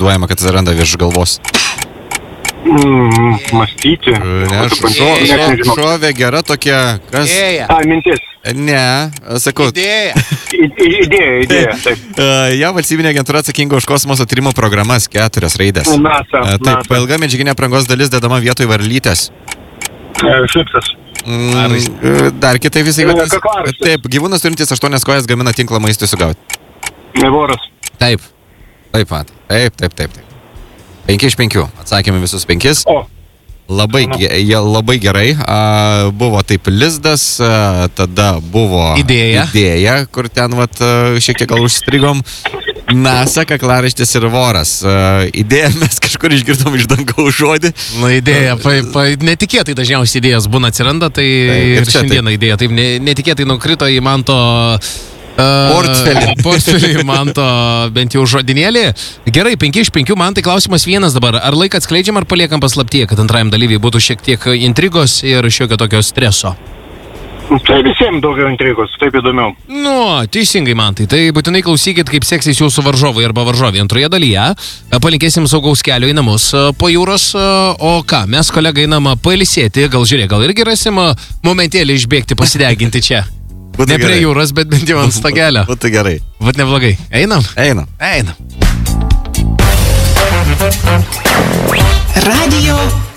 įsivaizduojama, kad atsiranda virš galvos? Mąstyti. Šovė gera tokia, kas? Mintis. Ne, sakau. Idėja, taip. Ja, valstybinė agentūra atsakinga už kosmoso tyrimo programas, 4 raidės. NASA. Taip, pailga medžiaginė aprangos dalis dedama vietoj varlytės. Šlipsas. Dar kitai visai vadinasi. Kaklaraištis. Taip, gyvūnas turintis 8 kojas gamina tinklą maistui sugauti. Voras. Taip, Pat. Taip. 5 iš 5. Atsakėme visus 5. Labai gerai. Buvo taip lizdas, tada buvo idėja, kur ten šiek tiek gal užstrigom. NASA, kaklaraištis ir voras. Idėją mes kažkur išgirdom iš dangaus žodį. Idėja, netikėtai dažniausiai idėjas būna atsiranda, tai ir šiandieną idėja taip netikėtai nukrito į Manto portfelį Manto bent jau žodinėlį. Gerai, 5 iš 5. Man tai klausimas vienas dabar. Ar laiką atskleidžiam, ar paliekam paslaptyje, kad antrajam dalyviai būtų šiek tiek intrigos ir šiokio tokio streso? Tai visiems daugiau intrigos, taip įdomiau. Teisingai, Mantai. Tai būtinai klausykit, kaip seksis jūsų varžovai arba varžovai antroje dalyje. Palinkėsim saugaus kelio į namus po jūros. O ką, mes kolega einam pailsėti. Gal irgi rasim momentėlį išbėgti, pasideginti čia. Ne prie jūros, bet bent jau ant stogelio. Būtų gerai. Vat neblogai. Einam? Einam. Radio